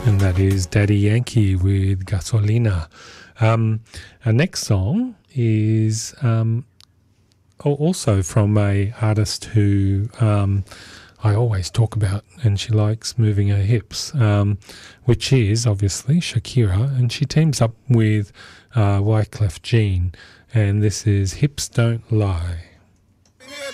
And that is Daddy Yankee with Gasolina. Our next song is also from a artist who I always talk about, and she likes moving her hips, which is obviously Shakira, and she teams up with Wyclef Jean, and this is Hips Don't Lie.